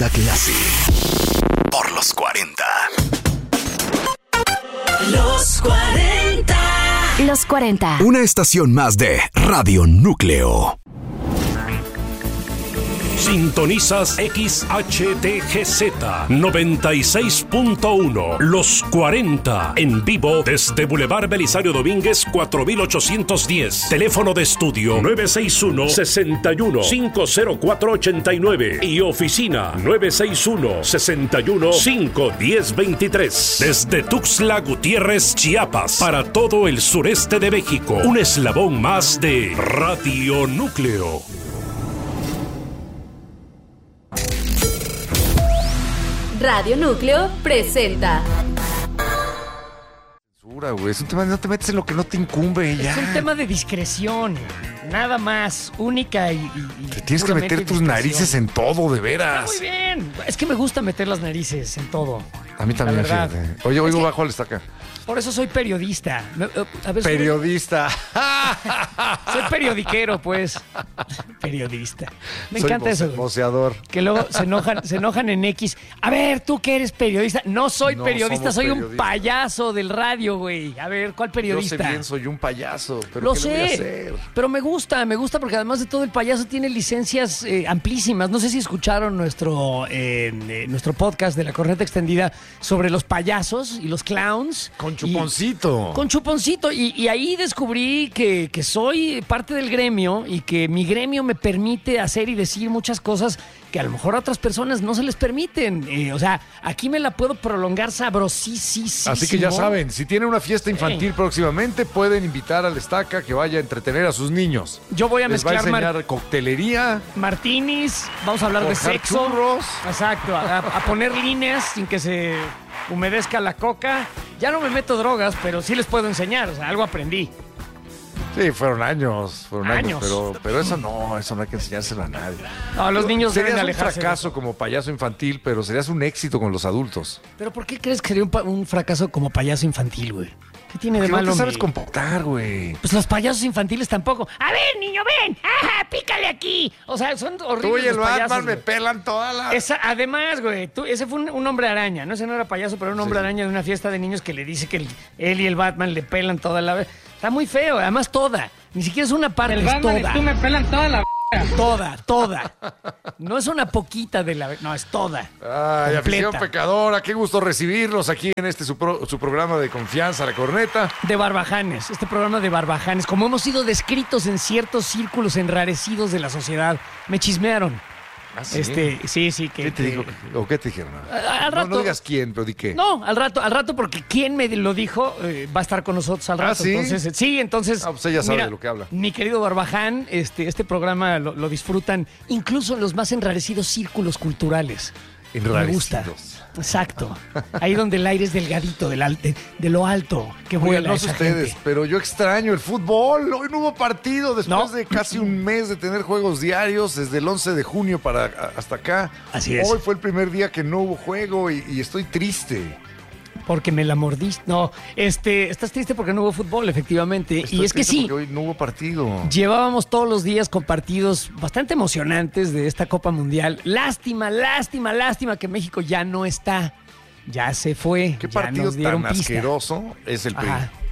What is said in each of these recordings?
alta clase. Por los 40. Los 40. Los 40. Una estación más de Radio Núcleo. Sintonizas XHTGZ 96.1 Los 40 en vivo desde Boulevard Belisario Domínguez 4810. Teléfono de estudio 961-61-50489 y oficina 961-61-51023. Desde Tuxtla Gutiérrez, Chiapas, para todo el sureste de México. Un eslabón más de Radio Núcleo. Radio Núcleo presenta. Es un tema, no te metes en lo que no te incumbe ya. Es un tema de discreción, nada más, única y te tienes que meter tus narices en todo, de veras. Muy bien, es que me gusta meter las narices en todo. A mí también, fíjate. Oye, oigo bajo al estaca. Por eso soy periodista. A ver, periodista. Soy periodiquero, pues. Periodista. Me encanta eso. Voceador. Que luego se enojan en X. A ver, tú que eres periodista. No soy periodista, soy un payaso del radio, güey. A ver, ¿cuál periodista? Yo sé bien, soy un payaso. Pero lo ¿qué sé, le voy a hacer? pero me gusta porque además de todo el payaso tiene licencias amplísimas. No sé si escucharon nuestro podcast de La Corneta Extendida sobre los payasos y los clowns. Con Chuponcito. Con Chuponcito. Y ahí descubrí que soy parte del gremio y que mi gremio me permite hacer y decir muchas cosas que a lo mejor a otras personas no se les permiten. O sea, aquí me la puedo prolongar sabrosísimo. Así que ya saben, si tienen una fiesta infantil próximamente, pueden invitar al Estaca que vaya a entretener a sus niños. Yo voy a mezclar Les va a enseñar coctelería, martinis, vamos a hablar de sexo. Churros. Exacto, a poner líneas sin que se humedezca la coca. Ya no me meto drogas, pero sí les puedo enseñar, o sea, algo aprendí. Sí, fueron años, pero eso no hay que enseñárselo a nadie. No, los niños deben alejarse. Serías un fracaso como payaso infantil, pero serías un éxito con los adultos. ¿Pero por qué crees que sería un fracaso como payaso infantil, güey? ¿Qué tiene de malo? No te sabes comportar, güey. Pues los payasos infantiles tampoco. A ver, niño, ven. ¡Ajá, pícale aquí! O sea, son horribles. Tú y el los payasos, Batman me güey. pelan toda la... Además, güey, ese fue un hombre araña. No, ese no era payaso, pero un hombre araña de una fiesta de niños que le dice que él y el Batman le pelan toda la... Está muy feo, además toda. Ni siquiera es una parte, el es Batman toda. y tú me pelan toda la... Toda. No es una poquita de la... No, es toda. Ay, afición pecadora, qué gusto recibirlos aquí en su programa de confianza, La Corneta. De Barbajanes, este programa de Barbajanes. Como hemos sido descritos en ciertos círculos enrarecidos de la sociedad, me chismearon. ¿Ah, sí? Sí. ¿Qué te dijo? ¿O qué te dijeron? Al rato. No digas quién, pero di qué. No, al rato, porque quien me lo dijo va a estar con nosotros al rato. ¿Ah, sí? Entonces... pues ella sabe de lo que habla. Mi querido Barbaján, este programa lo disfrutan incluso en los más enrarecidos círculos culturales. Me gusta. Exacto. Ahí donde el aire es delgadito, de lo alto que vuela. No sé ustedes, gente. pero yo extraño el fútbol. Hoy no hubo partido después de casi un mes de tener juegos diarios, desde el 11 de junio hasta acá. Así es. Hoy fue el primer día que no hubo juego y estoy triste. Porque me la mordiste. No, estás triste porque no hubo fútbol, efectivamente. Y es que sí. Porque hoy no hubo partido. Llevábamos todos los días con partidos bastante emocionantes de esta Copa Mundial. Lástima que México ya no está. Ya se fue. ¿Qué ya partido nos dieron tan pista. asqueroso es el PRI?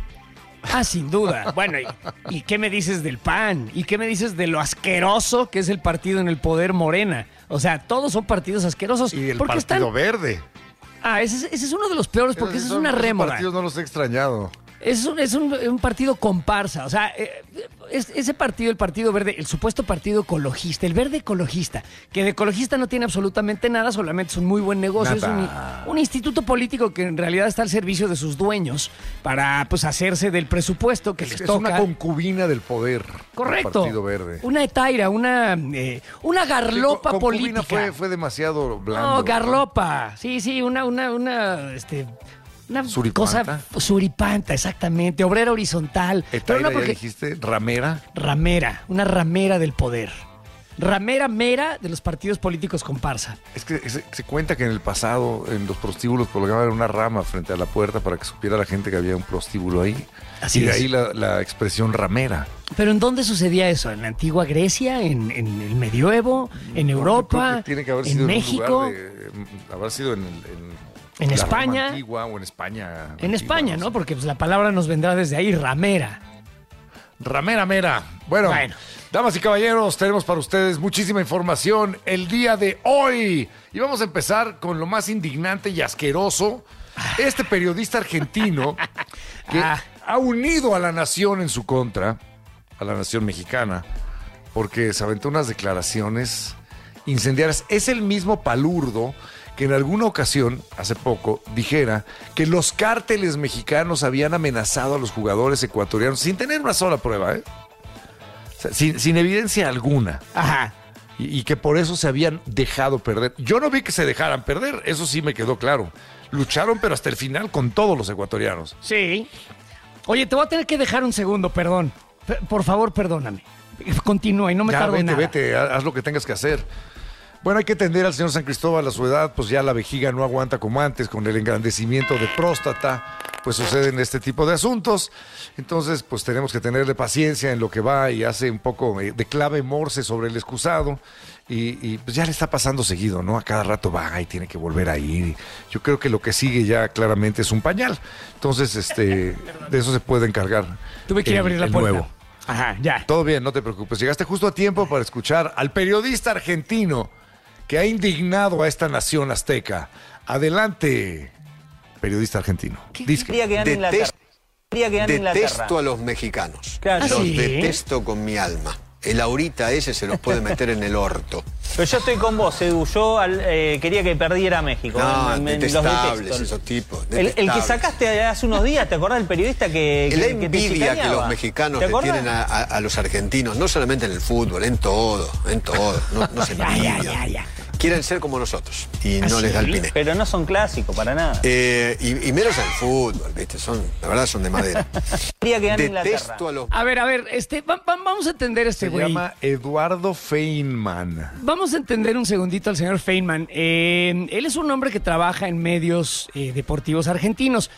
Sin duda. Bueno, ¿y qué me dices del PAN? ¿Y qué me dices de lo asqueroso que es el partido en el poder Morena? O sea, todos son partidos asquerosos. Y el Partido Verde. Ese es uno de los peores porque esa es una rémora. Esos partidos no los he extrañado. Es un partido comparsa. O sea, ese partido, el Partido Verde, el supuesto partido ecologista, el verde ecologista, que de ecologista no tiene absolutamente nada, solamente es un muy buen negocio. Nada. Es un instituto político que en realidad está al servicio de sus dueños para pues hacerse del presupuesto que les toca. Es una concubina del poder. Correcto. El Partido Verde. Una etaira, una garlopa política. Fue demasiado blando. No, garlopa. Sí, una suripanta. Cosa suripanta, exactamente. Obrera horizontal. Etaira, pero no porque... ¿ya dijiste? ¿Ramera? Ramera, una ramera del poder. ramera mera de los partidos políticos comparsa. Es que se cuenta que en el pasado, en los prostíbulos, colgaban una rama frente a la puerta para que supiera la gente que había un prostíbulo ahí. Así y de es. ahí la expresión ramera. ¿Pero en dónde sucedía eso? ¿En la antigua Grecia? ¿En el medioevo? ¿En Yo Europa? creo que tiene que haber ¿En sido México? habrá sido en ¿En la España? Roma antigua o en España. En antigua, España, ¿no? sé. Porque pues, la palabra nos vendrá desde ahí, ramera. Ramera mera. Bueno, damas y caballeros, tenemos para ustedes muchísima información el día de hoy. Y vamos a empezar con lo más indignante y asqueroso. Este periodista argentino que ha unido a la nación en su contra, a la nación mexicana, porque se aventó unas declaraciones incendiarias. Es el mismo palurdo que en alguna ocasión, hace poco, dijera que los cárteles mexicanos habían amenazado a los jugadores ecuatorianos sin tener una sola prueba, ¿eh? O sea, sin evidencia alguna. Ajá. Y que por eso se habían dejado perder. Yo no vi que se dejaran perder, eso sí me quedó claro. Lucharon, pero hasta el final con todos los ecuatorianos. Sí. Oye, te voy a tener que dejar un segundo, perdón. Por favor, perdóname. Continúa y no me tardo nada. Vete, haz lo que tengas que hacer. Bueno, hay que atender al señor San Cristóbal a su edad, pues ya la vejiga no aguanta como antes, con el engrandecimiento de próstata, pues suceden este tipo de asuntos. Entonces, pues tenemos que tenerle paciencia en lo que va y hace un poco de clave morse sobre el excusado. Y pues ya le está pasando seguido, ¿no? A cada rato va y tiene que volver a ir. Yo creo que lo que sigue ya claramente es un pañal. Entonces, de eso se puede encargar. Tuve que ir a abrir la puerta. Nuevo. Ajá, ya. Todo bien, no te preocupes. Llegaste justo a tiempo para escuchar al periodista argentino que ha indignado a esta nación azteca. Adelante, periodista argentino. Quería que gane Inglaterra. Detesto a los mexicanos. Claro. Los ¿Sí? detesto con mi alma. El ahorita ese se los puede meter en el orto. Pero yo estoy con vos, Edu. Yo quería que perdiera México. No, los detestables detesto. esos tipos. El que detestables. sacaste hace unos días, ¿te acordás del periodista que La te envidia que chicaneaba? los mexicanos ¿Te le acordás? tienen a los argentinos, no solamente en el fútbol, en todo. No se envidian. Quieren ser como nosotros y no les da el piné. Pero no son clásicos para nada. Y menos en el fútbol, ¿viste? La verdad son de madera. Quería que gane Inglaterra. Detesto a los... A ver, vamos a entender este Se güey. llama Eduardo Feynman. Vamos a entender un segundito al señor Feynman. Él es un hombre que trabaja en medios deportivos argentinos.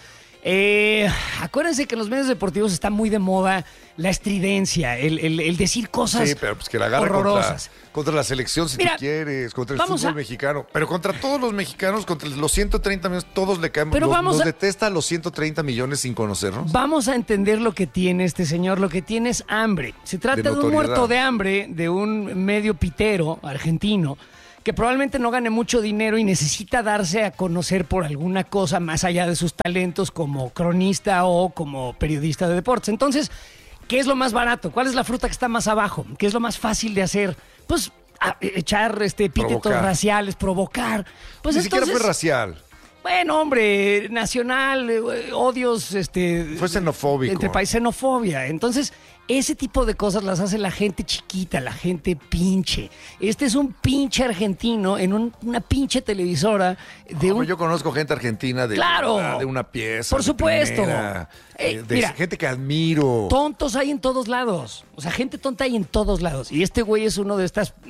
Acuérdense que en los medios deportivos está muy de moda la estridencia, el decir cosas Sí, pero pues que la agarre horrorosas. contra la selección si Mira, tú quieres, contra el vamos fútbol a- mexicano. Pero contra todos los mexicanos, contra los 130 millones, todos le caen. Pero Nos detesta a los 130 millones sin conocernos. Vamos a entender lo que tiene este señor. Lo que tiene es hambre. Se trata de un notoriedad. muerto de hambre, de un medio pitero argentino que probablemente no gane mucho dinero y necesita darse a conocer por alguna cosa más allá de sus talentos como cronista o como periodista de deportes. Entonces, ¿qué es lo más barato? ¿Cuál es la fruta que está más abajo? ¿Qué es lo más fácil de hacer? Pues echar epítetos Provocar. raciales, provocar. Pues Ni siquiera entonces, fue racial. bueno, hombre, nacional, odios, Fue xenofóbico. entre países, xenofobia. Entonces, ese tipo de cosas las hace la gente chiquita, la gente pinche. Este es un pinche argentino en una pinche televisora de Hombre, yo conozco gente argentina de, Claro. de una pieza. Por de supuesto. primera, de Mira, gente que admiro. tontos hay en todos lados. O sea, gente tonta hay en todos lados. Y este güey es uno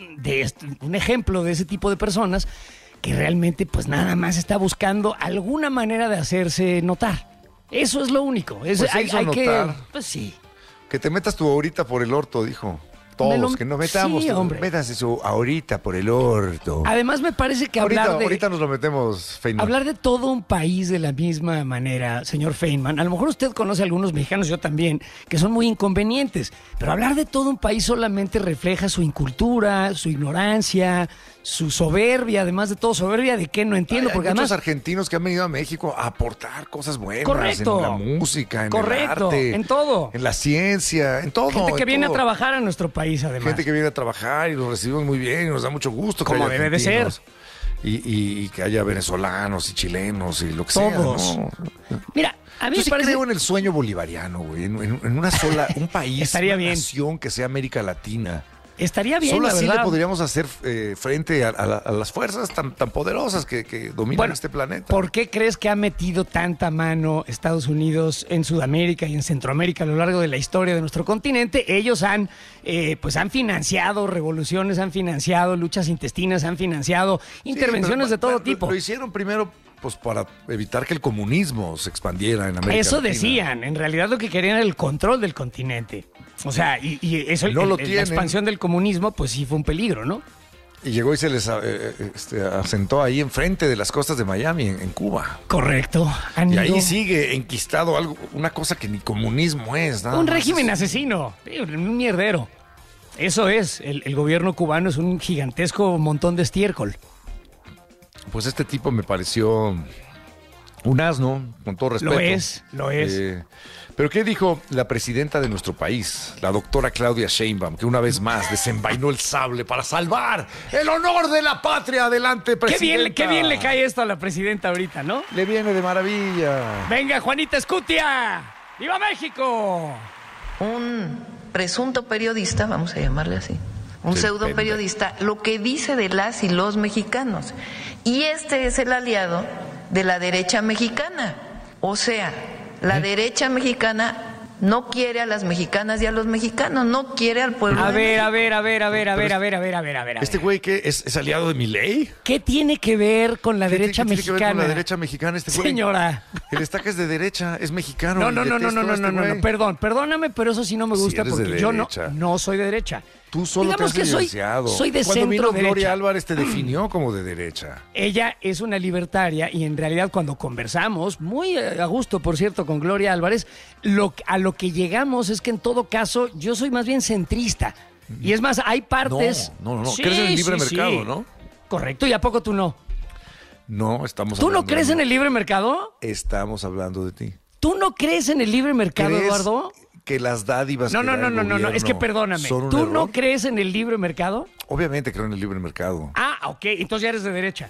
un ejemplo de ese tipo de personas que realmente pues nada más está buscando alguna manera de hacerse notar. Eso es lo único. Pues se hizo hay notar. pues sí. Que te metas tú ahorita por el orto, dijo. Me Todos, lo- que nos metamos. sí, hombre. Métanse su ahorita por el orto. Además me parece que Ahorita nos lo metemos, Feynman. hablar de todo un país de la misma manera, señor Feynman, a lo mejor usted conoce a algunos mexicanos, yo también, que son muy inconvenientes, pero hablar de todo un país solamente refleja su incultura, su ignorancia, su soberbia, además de todo, soberbia de qué no entiendo, Hay porque muchos además... argentinos que han venido a México a aportar cosas buenas. Correcto. En la música, en Correcto, el arte. en todo. En la ciencia, en todo. Gente que en viene todo. a trabajar a nuestro país, además. Gente que viene a trabajar y los recibimos muy bien y nos da mucho gusto. Como que haya debe de ser. argentinos. Y que haya venezolanos y chilenos y lo que Todos. sea. ¿no? Mira, a mí Yo me sí parece... creo en el sueño bolivariano, güey. En una sola, un país, Estaría una bien. nación que sea América Latina. Estaría bien, Solo la así verdad. le podríamos hacer frente a las fuerzas tan poderosas que dominan este planeta. ¿Por qué crees que ha metido tanta mano Estados Unidos en Sudamérica y en Centroamérica a lo largo de la historia de nuestro continente? Ellos han financiado revoluciones, han financiado luchas intestinas, han financiado intervenciones de todo tipo. Lo hicieron primero pues para evitar que el comunismo se expandiera en América Eso Latina. decían. En realidad lo que querían era el control del continente. O sea, y eso, No lo la tienen. expansión del comunismo, pues sí fue un peligro, ¿no? Y llegó y se les asentó ahí enfrente de las costas de Miami, en Cuba. Correcto. Han Y ahí ido- sigue enquistado una cosa que ni comunismo es. Nada Un más régimen es- asesino, un mierdero. Eso es, el gobierno cubano es un gigantesco montón de estiércol. Pues este tipo me pareció un asno, con todo respeto. Lo es. Pero ¿qué dijo la presidenta de nuestro país, la doctora Claudia Sheinbaum, que una vez más desenvainó el sable para salvar el honor de la patria? Adelante, presidenta. Qué bien le cae esto a la presidenta ahorita, ¿no? Le viene de maravilla. Venga, Juanita Escutia. ¡Viva México! Un presunto periodista, vamos a llamarle así, un pseudo periodista, lo que dice de las y los mexicanos. Y este es el aliado de la derecha mexicana. O sea, la derecha mexicana no quiere a las mexicanas y a los mexicanos, no quiere al pueblo. A de ver. ¿Este güey que es aliado de Milei? ¿Qué tiene que ver con la derecha ¿Qué tiene que ver mexicana? con la derecha mexicana este güey? Señora. El Estaca es de derecha, es mexicano. No, y no, detesto a este güey. perdóname, pero eso sí no me Sí gusta eres de porque yo derecha. no soy de derecha. Tú solo Digamos te has que soy de Cuando vino centro Gloria derecha. Álvarez te definió como de derecha. Ella es una libertaria y en realidad cuando conversamos, muy a gusto por cierto con Gloria Álvarez, a lo que llegamos es que en todo caso yo soy más bien centrista. Y es más, hay partes... No. Sí, Crees en el libre sí, mercado, sí. ¿no? Correcto, ¿y a poco tú no? No, estamos ¿Tú no hablando crees de- en el libre mercado? Estamos hablando de ti. ¿Tú no crees en el libre mercado, ¿Crees Eduardo? que las dádivas No, que da el es que gobierno perdóname. son un ¿Tú error? no crees en el libre mercado? Obviamente creo en el libre mercado. Ah, ok, entonces ya eres de derecha.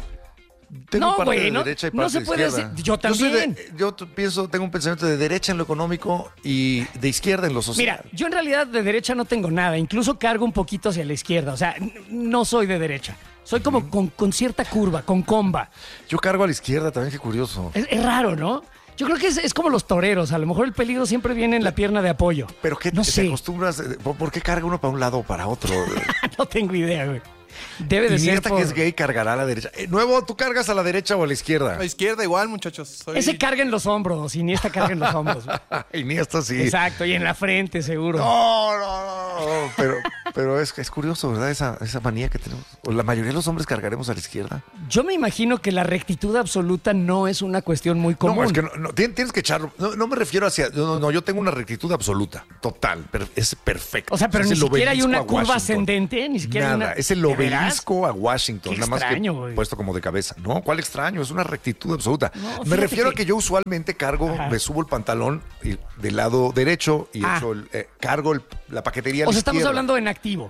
Tengo No, parte güey, de no- derecha y no parte se de puede izquierda. decir- yo soy también. tengo un pensamiento de derecha en lo económico y de izquierda en lo social. Mira, yo en realidad de derecha no tengo nada, incluso cargo un poquito hacia la izquierda, o sea, no soy de derecha. Soy como con cierta curva, con comba. Yo cargo a la izquierda también, qué curioso. Es raro, ¿no? Yo creo que es como los toreros, a lo mejor el peligro siempre viene en la pierna de apoyo. Pero ¿qué no te sé, acostumbras? ¿Por qué carga uno para un lado o para otro? no tengo idea, güey. Debe de Y ser esta por... que es gay cargará a la derecha. Nuevo, ¿tú cargas a la derecha o a la izquierda? A la izquierda igual, muchachos. Soy- Ese carga en los hombros, Iniesta carga en los hombros. güey. Y ni esta sí. Exacto, y en la frente, seguro. No. Pero es curioso, ¿verdad? Esa manía que tenemos. O la mayoría de los hombres cargaremos a la izquierda. Yo me imagino que la rectitud absoluta no es una cuestión muy común. No, es que tienes que echarlo. No me refiero hacia. No, yo tengo una rectitud absoluta, total. Es perfecto. O sea, pero Es ni el siquiera hay obelisco una a curva Washington. ascendente, ni siquiera hay Nada, una... es el ¿De veras? obelisco a Washington, Qué nada más extraño, que güey. puesto como de cabeza. No, ¿cuál extraño? Es una rectitud absoluta. No, me fíjate refiero que- a que yo usualmente cargo, Ajá. me subo el pantalón del lado derecho y Ah. cargo la paquetería a O la sea, estamos izquierda. hablando en activo.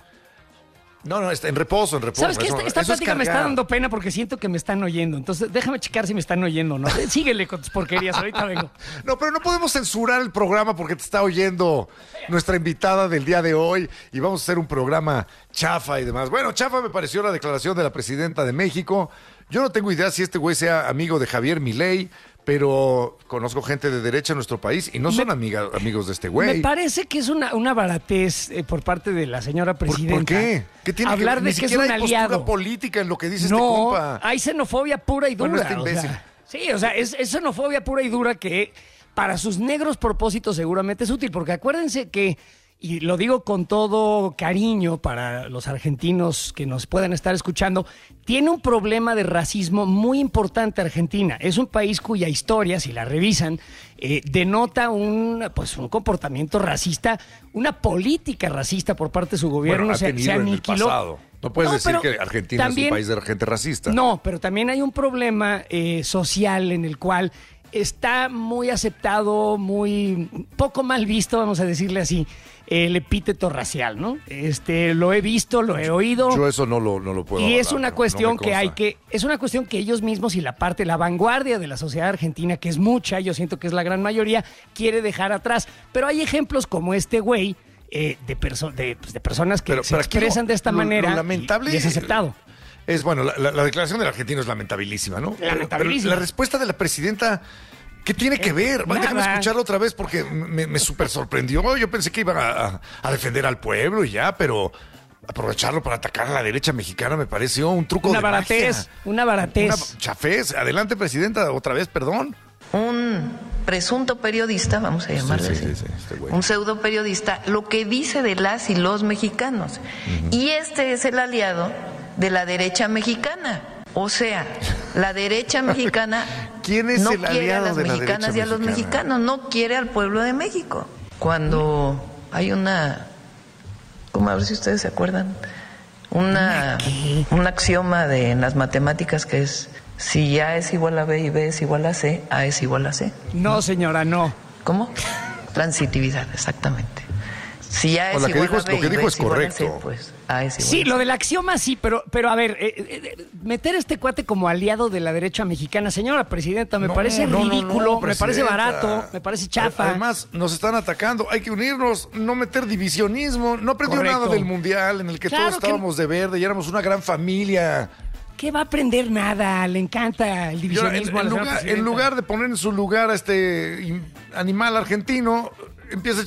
No, está en reposo. ¿Sabes qué? Eso- Esta eso es plática me está cargar. dando pena porque siento que me están oyendo. Entonces, déjame checar si me están oyendo, ¿no? Síguele con tus porquerías, ahorita vengo. No, pero no podemos censurar el programa porque te está oyendo nuestra invitada del día de hoy y vamos a hacer un programa chafa y demás. Bueno, chafa me pareció la declaración de la presidenta de México. Yo no tengo idea si este güey sea amigo de Javier Milei, pero conozco gente de derecha en nuestro país y no son amigos de este Me güey. parece que es una baratez por parte de la señora presidenta. ¿Por qué? ¿Qué tiene hablar que ver? de Ni que es siquiera un hay postura aliado. política en lo que dice este No, compa. hay xenofobia pura y dura. Bueno, este o sea, imbécil. sí, o sea, es xenofobia pura y dura que para sus negros propósitos seguramente es útil, porque acuérdense que, y lo digo con todo cariño para los argentinos que nos puedan estar escuchando, tiene un problema de racismo muy importante Argentina. Es un país cuya historia, si la revisan, denota un comportamiento racista, una política racista por parte de su gobierno. Bueno, ha se tenido en el aniquiló. pasado. No puedes decir pero que Argentina también- es un país de gente racista. No, pero también hay un problema social en el cual está muy aceptado, muy poco mal visto, vamos a decirle así, el epíteto racial, ¿no? Lo he visto, lo he oído. Yo eso no lo puedo Y es avalar, una no cuestión me que consta. hay que, es una cuestión que ellos mismos y la vanguardia de la sociedad argentina, que es mucha, yo siento que es la gran mayoría, quiere dejar atrás. Pero hay ejemplos como este güey de personas que se expresan de esta manera lamentable, y es aceptado. Es bueno, la declaración del argentino es lamentabilísima, ¿no? Lamentabilísima. Pero la respuesta de la presidenta, ¿qué tiene que ver? Déjame escucharlo otra vez porque me súper sorprendió. Yo pensé que iba a defender al pueblo y ya, pero aprovecharlo para atacar a la derecha mexicana me pareció un truco de magia. Una baratez. Una chafez. Adelante, presidenta, otra vez, perdón. Un presunto periodista, vamos a llamarle así, un pseudo periodista, lo que dice de las y los mexicanos. Y este es el aliado de la derecha mexicana. O sea, la derecha mexicana ¿Quién es no el quiere a aliado las de la mexicanas y derecha a los mexicana? mexicanos, no quiere al pueblo de México. Cuando hay como a ver si ustedes se acuerdan, un axioma en las matemáticas que es: si A es igual a B y B es igual a C, A es igual a C. No, señora, no. ¿Cómo? Transitividad, exactamente. Si A es Lo que igual dijo a es- B lo que y B dijo es es igual a correcto. C, pues A es igual Sí, a lo C. del axioma sí, pero a ver, meter a este cuate como aliado de la derecha mexicana, señora presidenta, me parece ridículo, me parece presidenta. barato, me parece chafa. Además, nos están atacando, hay que unirnos, no meter divisionismo. No aprendió Correcto. nada del Mundial en el que Claro todos que- estábamos de verde y éramos una gran familia. ¿Qué va a aprender nada? Le encanta el Yo, divisionismo a la señora en presidenta. lugar de poner en su lugar a este animal argentino, empieza a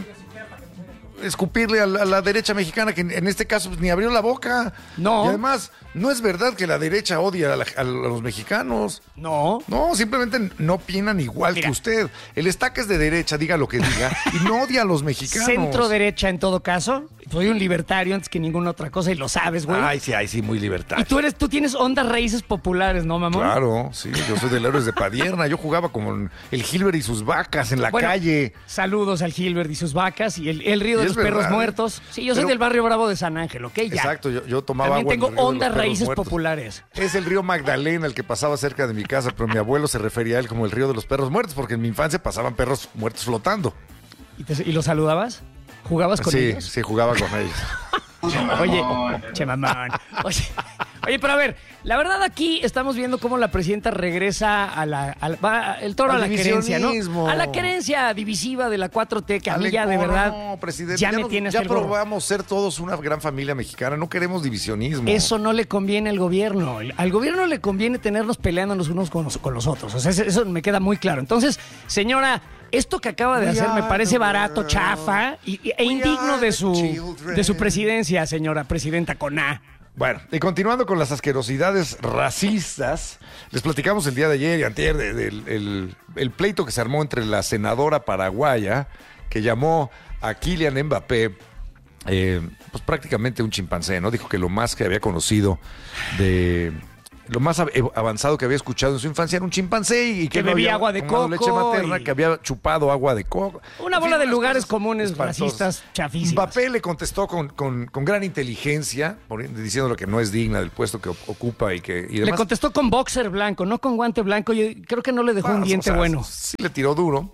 escupirle a la derecha mexicana, que en este caso pues, ni abrió la boca. No. Y además, no es verdad que la derecha odia a los mexicanos. No. No, simplemente no opinan igual que usted. El Estaca es de derecha, diga lo que diga, y no odia a los mexicanos. Centro derecha en todo caso. Soy un libertario antes que ninguna otra cosa y lo sabes, güey. Ay, sí, muy libertario. Y tú tienes ondas raíces populares, ¿no, mamón? Claro, sí, yo soy del Héroes de Padierna. Yo jugaba como el Gilbert y sus vacas en la Bueno, calle. Saludos al Gilbert y sus vacas y el río Y de es los perros verdad, muertos. Sí, yo soy pero- del barrio Bravo de San Ángel, ¿ok? Ya. Exacto, yo tomaba También agua en tengo el río de los ondas perros raíces muertos. populares. Es el río Magdalena el que pasaba cerca de mi casa, pero mi abuelo se refería a él como el río de los perros muertos, porque en mi infancia pasaban perros muertos flotando. ¿Y los saludabas? ¿Jugabas con ellos? Sí, jugaba con ellos. Oye, che mamón. Oye, pero a ver, la verdad aquí estamos viendo cómo la presidenta regresa el toro Al a la querencia, ¿no? divisionismo. A la querencia divisiva de la 4T, que a mí ya de verdad No, presidente, ya me tiene hasta ya el gorro. probamos ser todos una gran familia mexicana, no queremos divisionismo. Eso no le conviene al gobierno. Al gobierno le conviene tenernos peleándonos unos con los otros. O sea, eso me queda muy claro. Entonces, señora, esto que acaba de hacer me parece barato, chafa e indigno de su presidencia, señora presidenta con A. Bueno, y continuando con las asquerosidades racistas, les platicamos el día de ayer y antier el pleito que se armó entre la senadora paraguaya, que llamó a Kylian Mbappé, pues prácticamente un chimpancé, ¿no? Dijo que lo más que había conocido lo más avanzado que había escuchado en su infancia era un chimpancé y Que no bebía había agua de tomado leche coco materna, y- que había chupado agua de coco. Una En bola fin, de unas lugares cosas comunes espantosas. racistas chafísimas. Mbappé le contestó con gran inteligencia, diciéndole que no es digna del puesto que ocupa y demás. Le contestó con boxer blanco, no con guante blanco. Yo creo que no le dejó un diente bueno. Sí le tiró duro.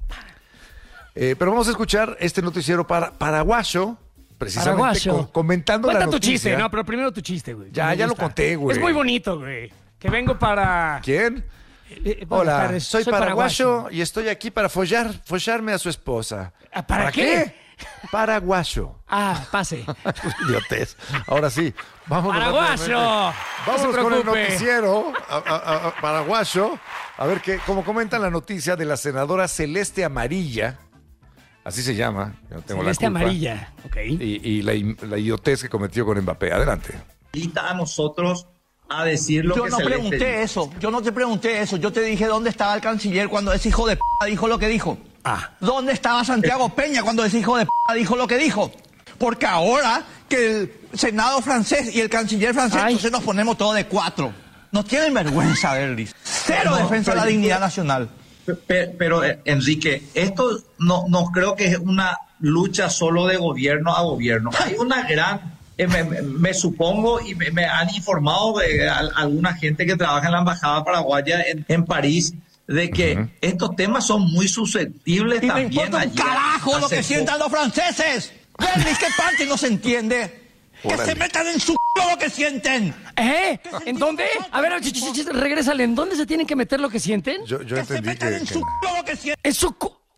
Pero vamos a escuchar este noticiero paraguayo, precisamente Paraguayo. comentando Cuenta la tu noticia. chiste, no, pero primero tu chiste, güey. Ya Me lo gusta. conté, güey. Es muy bonito, güey. Que vengo para... ¿Quién? Buenas Hola, tardes, soy paraguayo y estoy aquí para follarme a su esposa. ¿Para qué? Paraguayo. Ah, pase. Idiotez. Ahora sí, vamos ¡Paraguayo! Vamos No se con el preocupe. noticiero paraguayo. A ver como comentan la noticia de la senadora Celeste Amarilla. Así se llama. Yo no tengo Celeste la culpa. Amarilla, ok. Y la idiotez que cometió con Mbappé. Adelante. A nosotros a decir lo Yo que no Celeste pregunté dijo. eso, yo no te pregunté eso, yo te dije dónde estaba el canciller cuando ese hijo de p dijo lo que dijo. ¿Dónde estaba Santiago Peña cuando ese hijo de p dijo lo que dijo? Porque ahora que el Senado francés y el canciller francés, entonces nos ponemos todos de cuatro. No tienen vergüenza, Berlis. Cero defensa de la dignidad nacional. Pero Enrique, esto no creo que es una lucha solo de gobierno a gobierno. Hay una gran... me supongo y me han informado de alguna gente que trabaja en la embajada paraguaya en París de que estos temas son muy susceptibles Y me también. importa un allí carajo lo hace que sientan los franceses. Berlis, ¿qué parte no se entiende? Que se metan en su c*** lo que sienten. ¿En dónde? A ver, regrésale. ¿En dónde se tienen que meter lo que sienten? Yo entendí que... Lo que sienten. En su...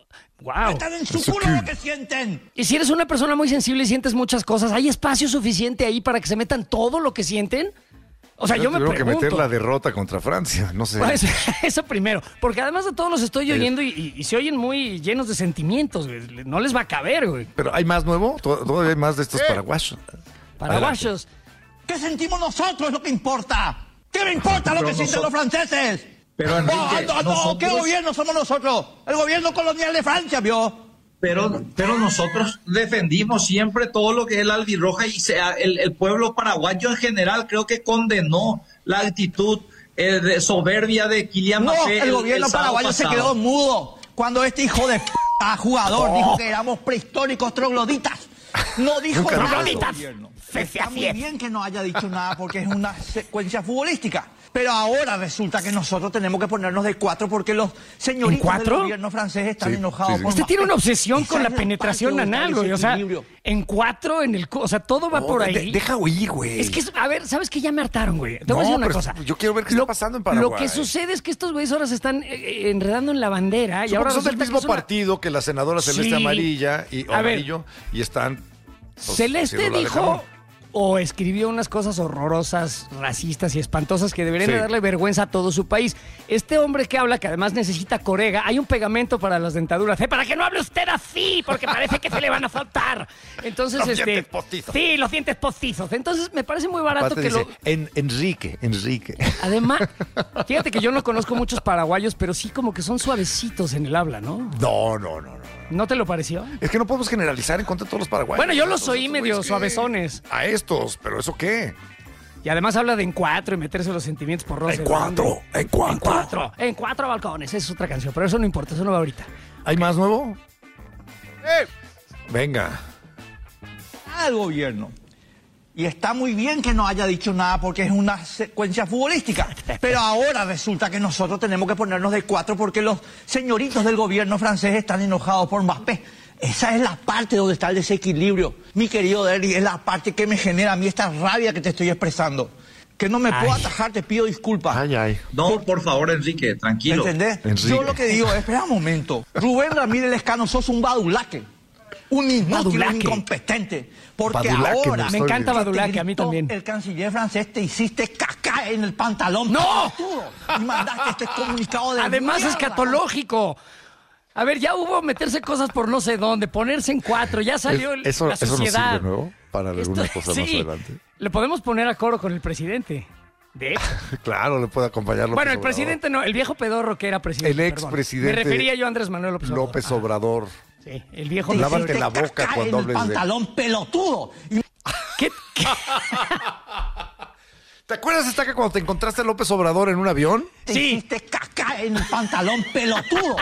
Wow. Están en su culo lo que sienten. Y si eres una persona muy sensible y sientes muchas cosas, ¿hay espacio suficiente ahí para que se metan todo lo que sienten? O sea, yo me pregunto. Tuvieron que meter la derrota contra Francia, no sé. Pues, eso primero, porque además de todo los estoy oyendo y se oyen muy llenos de sentimientos, güey. No les va a caber, güey. Pero ¿hay más nuevo? ¿Todavía hay más de estos paraguayos? Paraguayos. ¿Qué sentimos nosotros es lo que importa? ¿Qué me importa lo que sienten los franceses? Pero Enrique, ¿qué gobierno somos nosotros? El gobierno colonial de Francia, ¿vio? Pero nosotros defendimos siempre todo lo que es la albirroja y el pueblo paraguayo en general creo que condenó la actitud de soberbia de Kylian Mbappé. El gobierno paraguayo se quedó mudo cuando este hijo de jugador dijo que éramos prehistóricos trogloditas. No dijo nada el gobierno. Está muy bien que no haya dicho nada porque es una secuencia futbolística. Pero ahora resulta que nosotros tenemos que ponernos de cuatro porque los señoritos del gobierno francés están enojados. Por Usted tiene una obsesión con la penetración anal, güey. O sea, en cuatro, o sea, todo va por ahí. Deja oír, güey. Es que, a ver, ¿sabes qué? Ya me hartaron, güey. Te voy a decir una cosa. Yo quiero ver qué está pasando en Paraguay. Lo que sucede es que estos güeyes ahora se están enredando en la bandera. Y ahora son del mismo partido que la senadora Celeste Amarilla y Amarillo y están... Celeste dijo o escribió unas cosas horrorosas, racistas y espantosas que deberían de darle vergüenza a todo su país. Este hombre que habla, que además necesita corega, hay un pegamento para las dentaduras, para que no hable usted así, porque parece que se le van a faltar. Entonces, los dientes postizos. Sí, los dientes postizos. Entonces, me parece muy barato que dice, Enrique. Además, fíjate que yo no conozco muchos paraguayos, pero sí como que son suavecitos en el habla, ¿no? No. ¿No te lo pareció? Es que no podemos generalizar en contra de todos los paraguayos. Bueno, yo los oí medio suavezones. A estos, ¿pero eso qué? Y además habla de en cuatro y meterse los sentimientos por roce. En cuatro balcones. Esa es otra canción, pero eso no importa, eso no va ahorita. ¿Hay más nuevo? Venga. Al gobierno. Y está muy bien que no haya dicho nada porque es una secuencia futbolística. Pero ahora resulta que nosotros tenemos que ponernos de cuatro porque los señoritos del gobierno francés están enojados por Mbappé. Esa es la parte donde está el desequilibrio. Mi querido Derry, es la parte que me genera a mí esta rabia que te estoy expresando. Que no me puedo atajar, te pido disculpas. No, por favor, Enrique, tranquilo. ¿Entendés? Enrique. Yo lo que digo, espera un momento. Rubén Ramírez Lescano, sos un badulaque. Un inútil, un incompetente. Porque Badulaque, ahora... Me encanta Badulaque, a mí también. El canciller francés te hiciste caca en el pantalón. ¡No! Y mandaste este comunicado de además mierda. escatológico. A ver, ya hubo meterse cosas por no sé dónde, ponerse en cuatro, ya salió la sociedad. Eso nos sirve, ¿no? Para algunas cosas más adelante. Le podemos poner a coro con el presidente. De hecho. Claro, le puede acompañar López Bueno, el Obrador. presidente no, el viejo pedorro que era presidente. El expresidente. Me refería yo a Andrés Manuel López Obrador. Obrador. Sí, el viejo. Lávate la boca cuando hables de... pantalón pelotudo. ¿Qué? ¿Te acuerdas, Estaca, cuando te encontraste a López Obrador en un avión? Te hiciste caca en el pantalón pelotudo.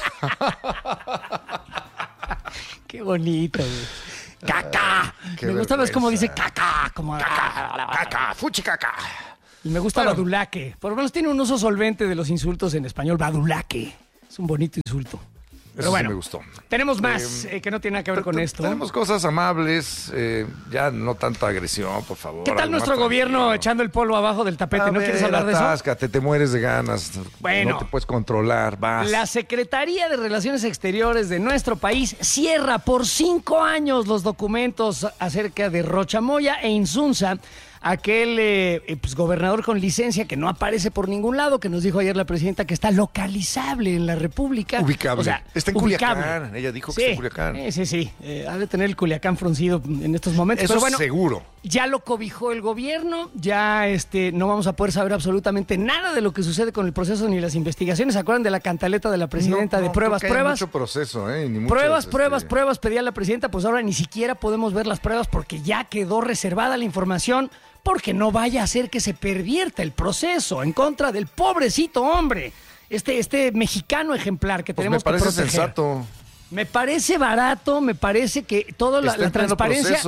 Qué bonito, güey. ¡Caca! Me gusta más como dice caca. Como Caca, fuchi caca. Y me gusta badulaque. Por lo menos tiene un uso solvente de los insultos en español. Badulaque. Es un bonito insulto. Pero Eso bueno, sí me gustó. Tenemos más que no tiene nada que ver con esto. Tenemos cosas amables, ya no tanta agresión, por favor. ¿Qué tal nuestro gobierno echando el polvo abajo del tapete? ¿No quieres hablar de eso? Atáscate, te mueres de ganas. Bueno. No te puedes controlar, vas. La Secretaría de Relaciones Exteriores de nuestro país cierra por 5 años los documentos acerca de Rocha Moya e Insunza, aquel gobernador con licencia que no aparece por ningún lado, que nos dijo ayer la presidenta que está localizable en la República. Ubicable. O sea, está en Culiacán. Ella dijo que está en Culiacán. Sí. Ha de tener el Culiacán fruncido en estos momentos. Eso pero bueno, seguro. Ya lo cobijó el gobierno, ya no vamos a poder saber absolutamente nada de lo que sucede con el proceso ni las investigaciones. ¿Se acuerdan de la cantaleta de la presidenta de pruebas? Hay mucho proceso, ni muchas, pruebas, pedía la presidenta, pues ahora ni siquiera podemos ver las pruebas porque ya quedó reservada la información, porque no vaya a ser que se pervierta el proceso en contra del pobrecito hombre, este mexicano ejemplar que tenemos que proteger. Me parece sensato. Me parece barato, me parece que toda la transparencia... Proceso.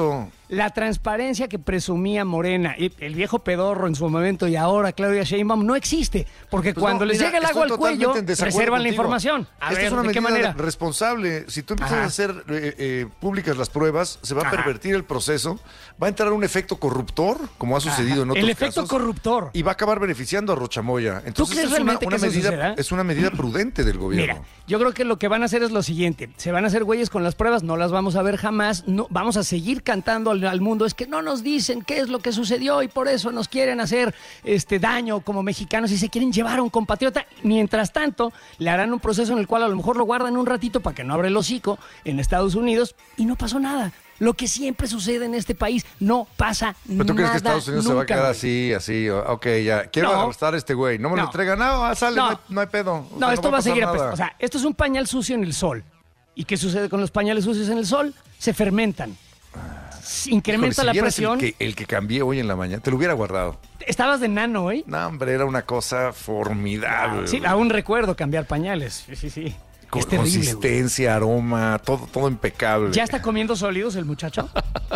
La transparencia que presumía Morena, el viejo pedorro en su momento y ahora Claudia Sheinbaum no existe, porque Pues cuando no, les mira, llega el agua al estoy totalmente cuello, en desacuerdo reservan la contigo. información. A Esta ver, es una ¿de qué medida manera? responsable. Si tú empiezas Ajá. a hacer públicas las pruebas, se va a Ajá. pervertir el proceso, va a entrar un efecto corruptor, como ha sucedido en otros El efecto casos, corruptor. y va a acabar beneficiando a Rochamoya. Entonces crees es una realmente que eso medida, suceda? es una medida prudente del gobierno. Mira, yo creo que lo que van a hacer es lo siguiente. Se van a hacer güeyes con las pruebas, no las vamos a ver jamás. No, vamos a seguir cantando al mundo. Es que no nos dicen qué es lo que sucedió y por eso nos quieren hacer daño como mexicanos y se quieren llevar a un compatriota. Mientras tanto, le harán un proceso en el cual a lo mejor lo guardan un ratito para que no abra el hocico en Estados Unidos y no pasó nada. Lo que siempre sucede en este país, no pasa nada. ¿Pero tú crees que Estados Unidos se va a quedar güey. así? Ok, ya. Quiero No. arrestar a este güey. No me lo No. entregan. No, sale, No. no hay pedo. O No, sea, esto va a pasar seguir nada. O sea, esto es un pañal sucio en el sol. ¿Y qué sucede con los pañales sucios en el sol? Se fermentan. Incrementa Híjole, la si vieras presión. el que cambié hoy en la mañana, te lo hubiera guardado. Estabas de nano hoy. No, hombre, era una cosa formidable. Sí, aún recuerdo cambiar pañales. Sí. Con Es terrible, güey. consistencia, aroma, todo impecable. ¿Ya está comiendo sólidos el muchacho?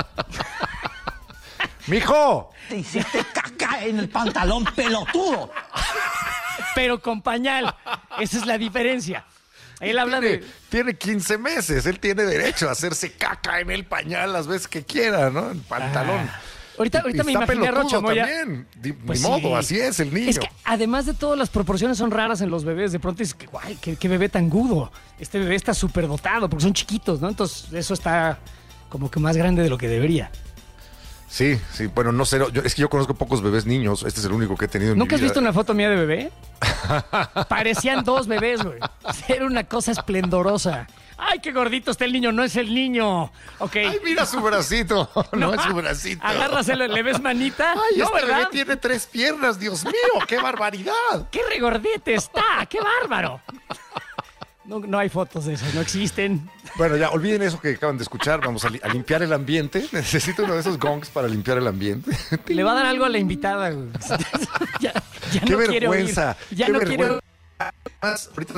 ¡Mijo! Te hiciste caca en el pantalón, pelotudo. Pero con pañal. Esa es la diferencia. Él habla Tiene 15 meses. Él tiene derecho a hacerse caca en el pañal las veces que quiera, ¿no? En pantalón. Ahorita Y me está imaginé a pelotudo Rocha Moya. también. Pues Ni modo, sí. así es el niño. Es que además de todo, las proporciones son raras en los bebés. De pronto dices, guay, qué bebé tan gudo. Este bebé está súper dotado porque son chiquitos, ¿no? Entonces eso está como que más grande de lo que debería. Sí, bueno, no sé. Es que yo conozco pocos bebés niños. Este es el único que he tenido en mi ¿Nunca has vida. visto una foto mía de bebé? Parecían dos bebés, güey. Era una cosa esplendorosa. ¡Ay, qué gordito está el niño! No es el niño. Ok. ¡Ay, mira su bracito! No es su bracito. Agárraselo, ¿le ves manita? ¡Ay, no, este ¿verdad? bebé tiene 3 piernas! ¡Dios mío, qué barbaridad! ¡Qué regordete está! ¡Qué bárbaro! No hay fotos de eso, no existen. Bueno, ya, olviden eso que acaban de escuchar. Vamos a limpiar el ambiente. Necesito uno de esos gongs para limpiar el ambiente. Le va a dar algo a la invitada, güey. ya ¡Qué no quiere vergüenza! oír. Ya qué no quiere vergüenza. oír. Además, ahorita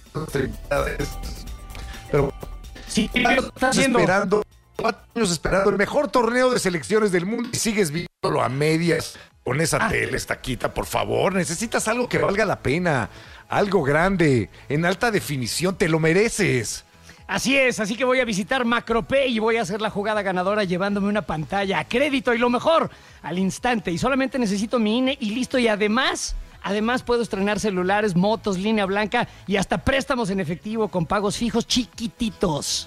pero Sí, ¿qué estás haciendo? esperando, 4 años esperando el mejor torneo de selecciones del mundo y sigues viéndolo a medias con esa tele, estaquita, por favor. Necesitas algo que valga la pena, algo grande, en alta definición, te lo mereces. Así es, así que voy a visitar Macropay y voy a hacer la jugada ganadora llevándome una pantalla a crédito y lo mejor, al instante. Y solamente necesito mi INE y listo. Y además puedo estrenar celulares, motos, línea blanca y hasta préstamos en efectivo con pagos fijos chiquititos.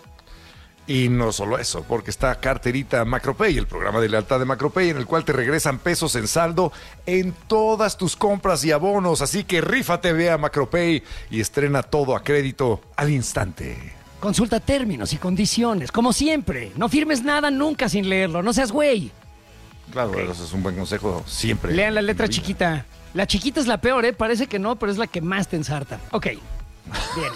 Y no solo eso, porque está Carterita Macropay, el programa de lealtad de Macropay, en el cual te regresan pesos en saldo en todas tus compras y abonos. Así que rífate, ve a Macropay y estrena todo a crédito al instante. Consulta términos y condiciones, como siempre. No firmes nada nunca sin leerlo, no seas güey. Claro, eso es un buen consejo siempre. Lean la letra chiquita. La chiquita es la peor, ¿eh? Parece que no, pero es la que más te ensarta. Ok, bien.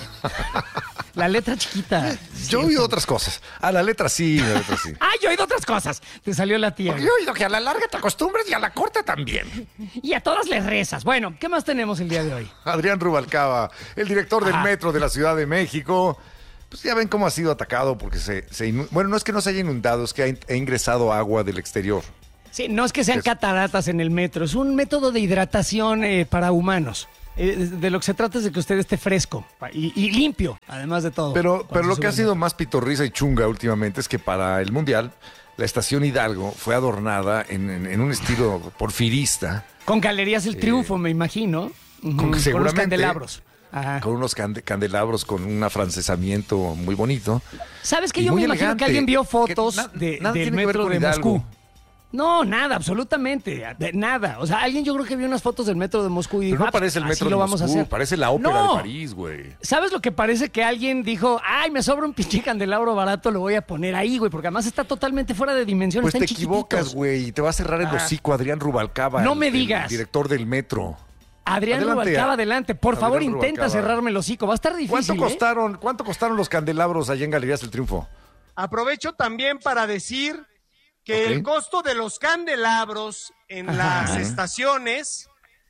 La letra chiquita. Yo he oído otras cosas. A la letra sí, la letra sí. ¡Ah, yo he oído otras cosas! Te salió la tía. Porque yo he oído que a la larga te acostumbras y a la corta también. Y a todas les rezas. Bueno, ¿qué más tenemos el día de hoy? Adrián Rubalcaba, el director del metro de la Ciudad de México. Pues ya ven cómo ha sido atacado porque bueno, no es que no se haya inundado, es que ha ingresado agua del exterior. Sí, no es que sean cataratas en el metro, es un método de hidratación para humanos. De lo que se trata es de que usted esté fresco y limpio, además de todo. Pero lo que ha sido más pitorriza y chunga últimamente es que para el Mundial, la Estación Hidalgo fue adornada en un estilo porfirista. Con Galerías El Triunfo, me imagino. Con los candelabros. Ajá. Con unos candelabros con un afrancesamiento muy bonito. ¿Sabes que yo me imagino que alguien vio fotos del metro de Moscú? No, nada, absolutamente, nada. O sea, alguien yo creo que vio unas fotos del metro de Moscú y dijo, pero no parece el metro de Moscú, parece la ópera de París, güey. ¿Sabes lo que parece? Que alguien dijo, ay, me sobra un pinche candelabro barato, lo voy a poner ahí, güey, porque además está totalmente fuera de dimensión. Pues están te equivocas, güey, y te va a cerrar el hocico Adrián Rubalcaba. No me digas. El director del metro. Adrián Rubalcaba, adelante. Por favor, intenta cerrarme el hocico. Va a estar difícil. ¿Cuánto costaron los candelabros allá en Galerías El Triunfo? Aprovecho también para decir que el costo de los candelabros en las estaciones,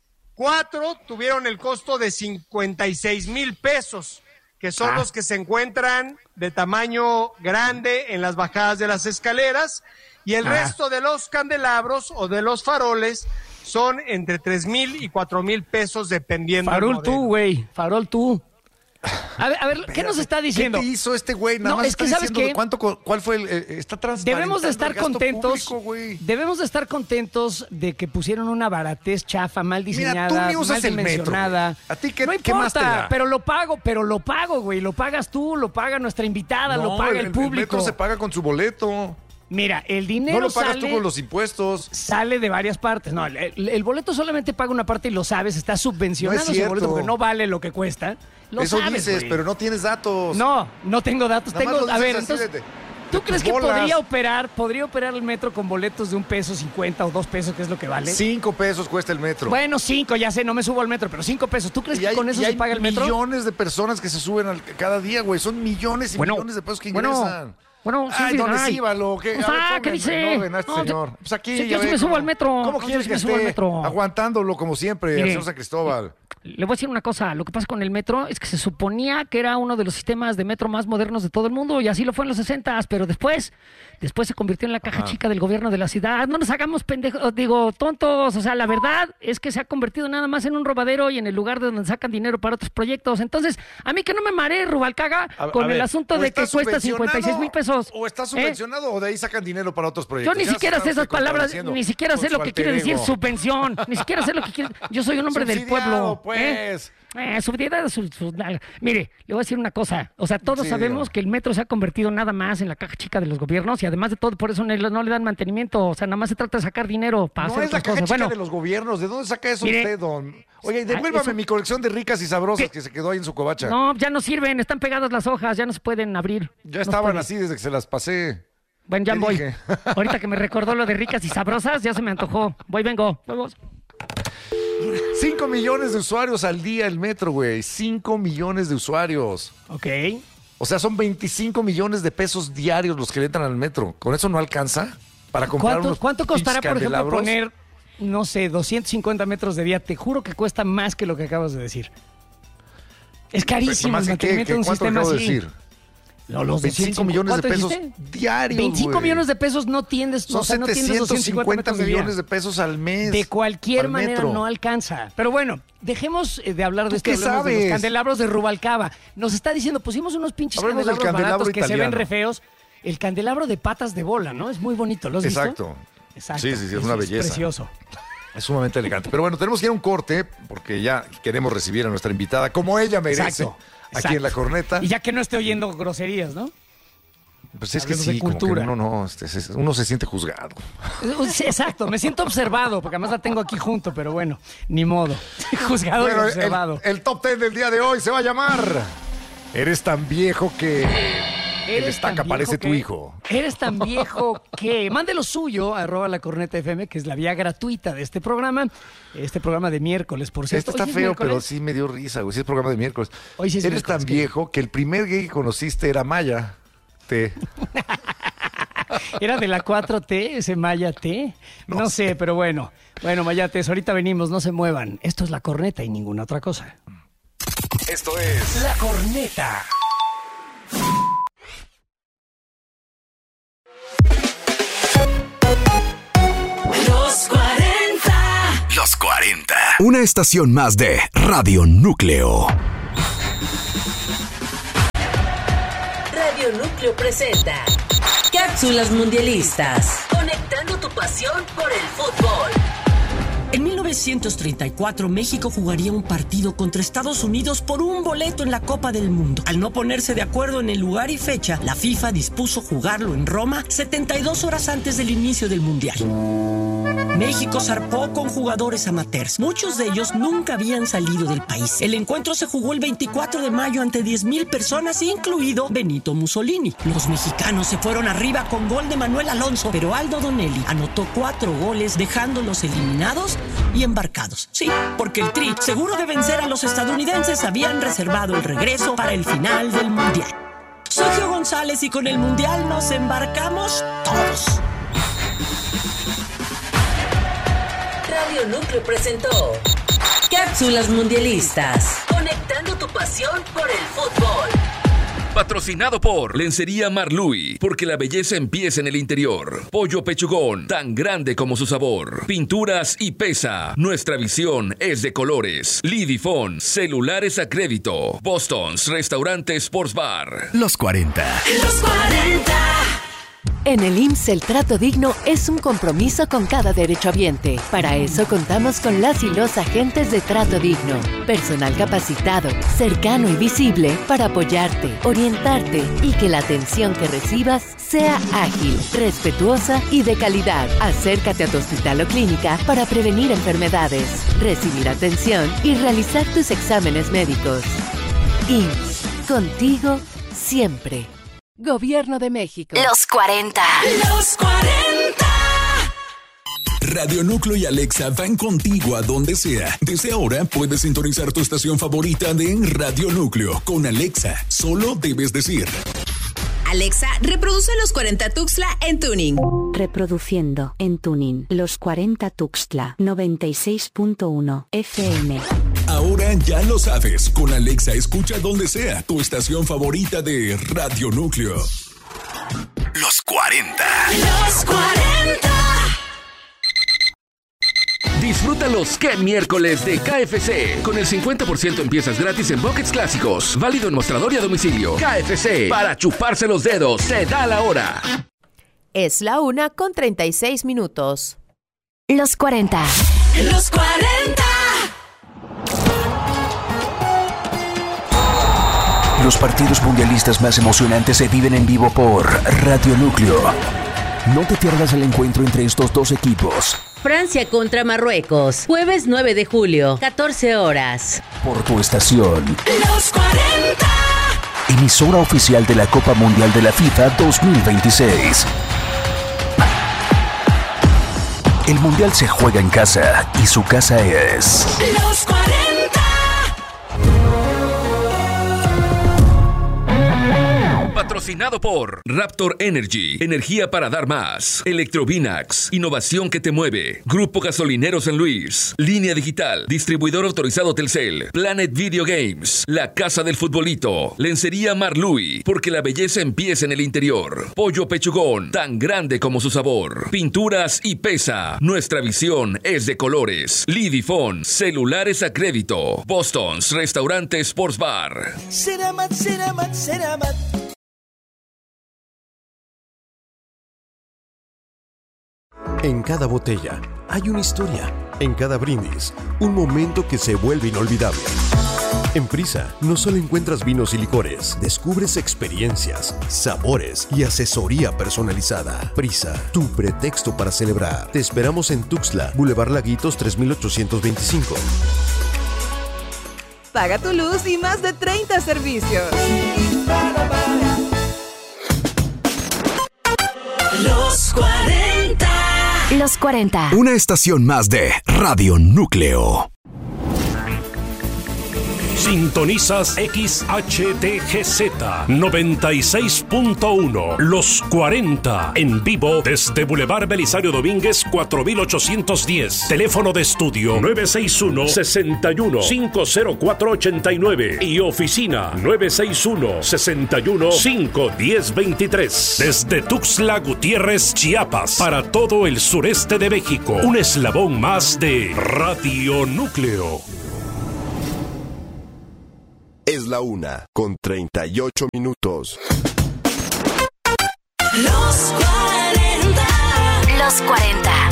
4 tuvieron el costo de 56,000 pesos, que son los que se encuentran de tamaño grande en las bajadas de las escaleras, Y el resto de los candelabros o de los faroles son entre 3,000 y 4,000 pesos dependiendo del modelo. Farol tú. A ver, ¿qué nos está diciendo? ¿Qué te hizo este güey? Nada más es que ¿sabes qué? ¿Cuál fue está transparentando Debemos de estar el gasto contentos. público, Debemos de estar contentos de que pusieron una baratez chafa, mal diseñada, Mira, tú ni usas mal el metro, dimensionada. ¿A ti qué, no qué más te importa, da? pero lo pago, güey. Lo pagas tú, lo paga nuestra invitada, lo paga el público. El metro se paga con su boleto. Mira, el dinero no lo pagas tú con los impuestos. Sale de varias partes. No, el boleto solamente paga una parte y lo sabes. Está subvencionado ese boleto porque no vale lo que cuesta. Eso sabes, dices, pero no tienes datos. No tengo datos. A ver, entonces, ¿tú crees que podría operar el metro con boletos de $1.50 o $2, que es lo que vale? 5 pesos cuesta el metro. Bueno, 5, ya sé, no me subo al metro, pero 5 pesos. ¿Tú crees que con eso se paga el metro? Hay millones de personas que se suben cada día, güey. Son millones y millones de pesos que ingresan. Sí, ¿dónde sí, Valo? ¿Qué dice? Señor. Pues aquí yo sí me subo al metro. ¿Cómo quieres que esté aguantándolo como siempre, al señor San Cristóbal? Le voy a decir una cosa. Lo que pasa con el metro es que se suponía que era uno de los sistemas de metro más modernos de todo el mundo y así lo fue en los 60s, pero después se convirtió en la caja chica del gobierno de la ciudad. No nos hagamos tontos. O sea, la verdad es que se ha convertido nada más en un robadero y en el lugar de donde sacan dinero para otros proyectos. Entonces, a mí que no me maree, Rubalcaba, con el asunto de que cuesta 56 mil pesos. O está subvencionado o de ahí sacan dinero para otros proyectos. Yo ni siquiera sé esas palabras, ni siquiera sé lo que quiere decir subvención, ni siquiera sé lo que quiere. Yo soy un hombre del pueblo. Pues. Mire, le voy a decir una cosa. O sea, todos sabemos que el metro se ha convertido nada más en la caja chica de los gobiernos y además de todo, por eso no le dan mantenimiento. O sea, nada más se trata de sacar dinero para hacer otras cosas. No es la caja chica de los gobiernos. ¿De dónde saca eso usted, don? Oye, devuélvame mi colección de ricas y sabrosas que se quedó ahí en su covacha. No, ya no sirven. Están pegadas las hojas. Ya no se pueden abrir. Ya estaban así desde que se las pasé. Bueno, ya voy. Ahorita que me recordó lo de ricas y sabrosas, ya se me antojó. Vengo. Vamos. 5 millones de usuarios al día el metro, güey. 5 millones de usuarios. Ok. O sea, son 25 millones de pesos diarios los que le entran al metro. ¿Con eso no alcanza para comprar ¿Cuánto costará, por ejemplo, poner, no sé, 250 metros de vía? Te juro que cuesta más que lo que acabas de decir. Es carísimo el mantenimiento de un sistema así. Decir? No, los 25 millones de pesos diarios. 25 millones de pesos no tiendes. Son 750 millones de pesos al mes. De cualquier manera no alcanza. Pero bueno, dejemos de hablar de esto. Hablemos de los candelabros de Rubalcaba. Nos está diciendo, pusimos unos pinches candelabros baratos que se ven re feos. El candelabro de patas de bola, ¿no? Es muy bonito, ¿lo has visto? Exacto. Sí, es una belleza. Es precioso. Es sumamente elegante. Pero bueno, tenemos que ir a un corte porque ya queremos recibir a nuestra invitada como ella merece. Exacto. Aquí en La Corneta. Y ya que no esté oyendo groserías, ¿no? Pues es que sí, como que uno se siente juzgado. Exacto, me siento observado, porque además la tengo aquí junto, pero bueno, ni modo. Juzgado y observado. El top 10 del día de hoy se va a llamar Eres tan viejo que... El destaca parece tu hijo. Eres tan viejo que... Mande lo suyo a @lacornetafm, que es la vía gratuita de este programa. Este programa de miércoles, por cierto. Este está feo, pero sí me dio risa, güey. Sí es programa de miércoles. Hoy sí es Eres tan viejo que el primer gay que conociste era Maya T. ¿Era de la 4T, ese Maya T? No sé, pero bueno. Bueno, Mayates, ahorita venimos, no se muevan. Esto es La Corneta y ninguna otra cosa. Esto es La Corneta. Los 40. Una estación más de Radio Núcleo. Radio Núcleo presenta Cápsulas Mundialistas. Conectando tu pasión por el fútbol. En 1934, México jugaría un partido contra Estados Unidos por un boleto en la Copa del Mundo. Al no ponerse de acuerdo en el lugar y fecha, la FIFA dispuso jugarlo en Roma 72 horas antes del inicio del Mundial. México zarpó con jugadores amateurs. Muchos de ellos nunca habían salido del país. El encuentro se jugó el 24 de mayo ante 10,000 personas, incluido Benito Mussolini. Los mexicanos se fueron arriba con gol de Manuel Alonso, pero Aldo Donelli anotó 4 goles, dejándolos eliminados y embarcados. Sí, porque el Tri, seguro de vencer a los estadounidenses, habían reservado el regreso para el final del Mundial. Soy Gio González y con el Mundial nos embarcamos todos. Radio Núcleo presentó Cápsulas Mundialistas. Conectando tu pasión por el fútbol. Patrocinado por Lencería Marlui, porque la belleza empieza en el interior. Pollo Pechugón, tan grande como su sabor. Pinturas y Pesa, nuestra visión es de colores. Lidifón, celulares a crédito. Boston's Restaurante Sports Bar. Los 40. Los 40. En el IMSS el trato digno es un compromiso con cada derechohabiente. Para eso contamos con las y los agentes de trato digno. Personal capacitado, cercano y visible para apoyarte, orientarte y que la atención que recibas sea ágil, respetuosa y de calidad. Acércate a tu hospital o clínica para prevenir enfermedades, recibir atención y realizar tus exámenes médicos. IMSS, contigo siempre. Gobierno de México. Los 40. Los 40. Radio Núcleo y Alexa van contigo a donde sea. Desde ahora puedes sintonizar tu estación favorita de Radio Núcleo. Con Alexa, solo debes decir: Alexa, reproduce Los 40 Tuxtla en tuning. Reproduciendo en tuning Los 40 Tuxtla 96.1 FM. Ahora ya lo sabes. Con Alexa escucha donde sea tu estación favorita de Radio Núcleo. Los 40. Los 40. Disfruta los ¡Qué miércoles! De KFC. Con el 50% en piezas gratis en buckets clásicos. Válido en mostrador y a domicilio. KFC. Para chuparse los dedos. Se da la hora. Es la 1:36. Los 40. Los 40. Los partidos mundialistas más emocionantes se viven en vivo por Radio Núcleo. No te pierdas el encuentro entre estos dos equipos. Francia contra Marruecos, jueves 9 de julio, 14 horas. Por tu estación. Los 40. Emisora oficial de la Copa Mundial de la FIFA 2026. El Mundial se juega en casa y su casa es... Los 40. Patrocinado por Raptor Energy, energía para dar más. Electrovinax, innovación que te mueve. Grupo Gasolinero San Luis. Línea Digital, distribuidor autorizado Telcel. Planet Video Games, la casa del futbolito. Lencería Marlui, porque la belleza empieza en el interior. Pollo Pechugón, tan grande como su sabor. Pinturas y Pesa, nuestra visión es de colores. Lidifón, celulares a crédito. Boston's Restaurante Sports Bar. Ceramat, Ceramat, Ceramat. En cada botella hay una historia. En cada brindis, un momento que se vuelve inolvidable. En Prisa no solo encuentras vinos y licores, descubres experiencias, sabores y asesoría personalizada. Prisa, tu pretexto para celebrar. Te esperamos en Tuxtla, Boulevard Laguitos 3825. Paga tu luz y más de 30 servicios. Los 40. Los 40. Una estación más de Radio Núcleo. Sintonizas XHTGZ 96.1 Los 40 en vivo desde Boulevard Belisario Domínguez 4810. Teléfono de estudio 961-61-50489 y oficina 961-61-51023. Desde Tuxtla Gutiérrez, Chiapas, para todo el sureste de México. Un eslabón más de Radio Núcleo. Es la 1:38. Los 40. Los 40.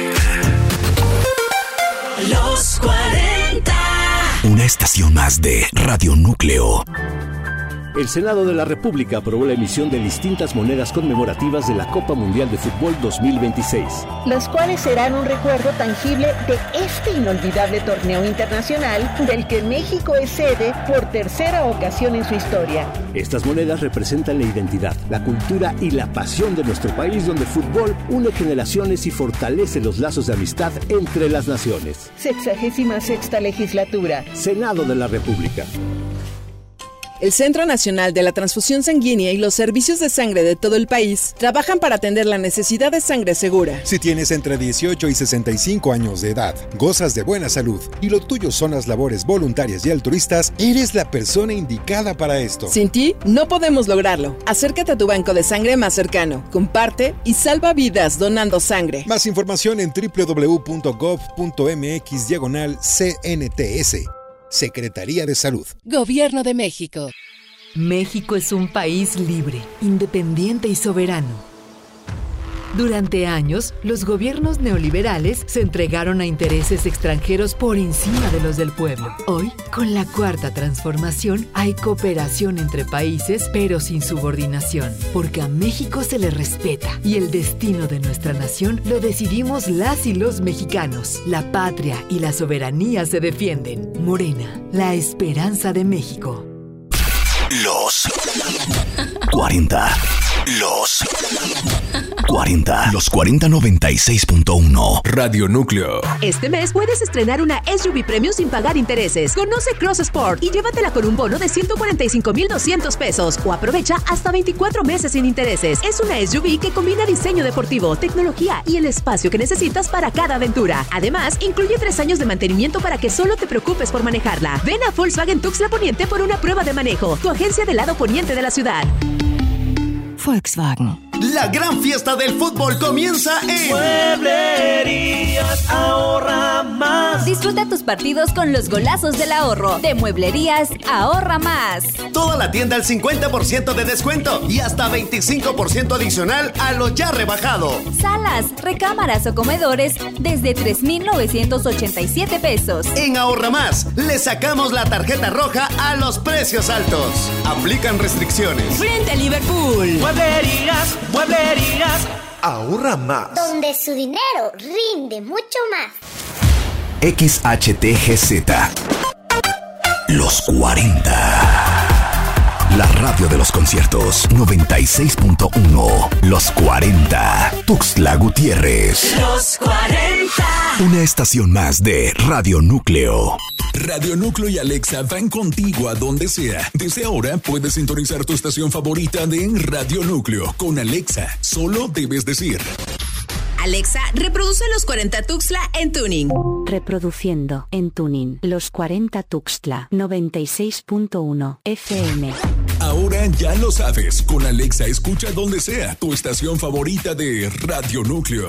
Los 40. Una estación más de Radio Núcleo. El Senado de la República aprobó la emisión de distintas monedas conmemorativas de la Copa Mundial de Fútbol 2026. Las cuales serán un recuerdo tangible de este inolvidable torneo internacional del que México es sede por tercera ocasión en su historia. Estas monedas representan la identidad, la cultura y la pasión de nuestro país, donde el fútbol une generaciones y fortalece los lazos de amistad entre las naciones. 66ª legislatura. Senado de la República. El Centro Nacional de la Transfusión Sanguínea y los servicios de sangre de todo el país trabajan para atender la necesidad de sangre segura. Si tienes entre 18 y 65 años de edad, gozas de buena salud y lo tuyo son las labores voluntarias y altruistas, eres la persona indicada para esto. Sin ti, no podemos lograrlo. Acércate a tu banco de sangre más cercano, comparte y salva vidas donando sangre. Más información en www.gov.mx/CNTS. Secretaría de Salud. Gobierno de México. México es un país libre, independiente y soberano. Durante años, los gobiernos neoliberales se entregaron a intereses extranjeros por encima de los del pueblo. Hoy, con la Cuarta Transformación, hay cooperación entre países, pero sin subordinación, porque a México se le respeta y el destino de nuestra nación lo decidimos las y los mexicanos. La patria y la soberanía se defienden. Morena, la esperanza de México. Los 40. Los 40. Los 4096.1. Radio Núcleo. Este mes puedes estrenar una SUV Premium sin pagar intereses. Conoce Cross Sport y llévatela con un bono de 145,200 pesos o aprovecha hasta 24 meses sin intereses. Es una SUV que combina diseño deportivo, tecnología y el espacio que necesitas para cada aventura. Además, incluye 3 años de mantenimiento para que solo te preocupes por manejarla. Ven a Volkswagen Tuxtla Poniente por una prueba de manejo. Tu agencia del lado poniente de la ciudad. Volkswagen. La gran fiesta del fútbol comienza en Mueblerías Ahorra Más. Disfruta tus partidos con los golazos del ahorro de Mueblerías Ahorra Más. Toda la tienda al 50% de descuento y hasta 25% adicional a lo ya rebajado. Salas, recámaras o comedores desde 3,987 pesos. En Ahorra Más le sacamos la tarjeta roja a los precios altos. Aplican restricciones. Frente a Liverpool. Mueblerías Ahorra Más. Donde su dinero rinde mucho más. XHTGZ. Los 40. La radio de los conciertos 96.1. Los 40. Tuxtla Gutiérrez. Los 40. Una estación más de Radio Núcleo. Radio Núcleo y Alexa van contigo a donde sea. Desde ahora puedes sintonizar tu estación favorita de Radio Núcleo. Con Alexa, solo debes decir: Alexa, reproduce los 40 Tuxtla en tuning. Reproduciendo en tuning los 40 Tuxtla 96.1 FM. Ahora ya lo sabes. Con Alexa escucha donde sea tu estación favorita de Radio Núcleo.